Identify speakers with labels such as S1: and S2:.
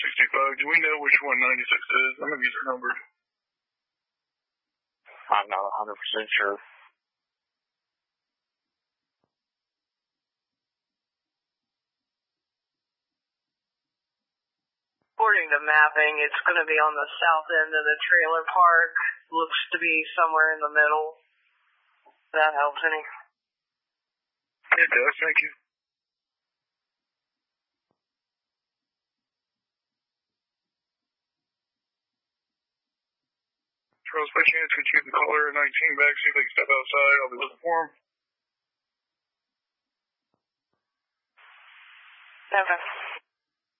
S1: 65. Do we know which one 96 is? None of these are numbered.
S2: I'm not 100% sure.
S3: According to mapping, it's going to be on the south end of the trailer park. Looks to be somewhere in the middle. If that helps any.
S1: It does, thank you. Charles, by chance, could you get the caller at 19 back, see if they can step outside? I'll be looking for him.
S3: Okay.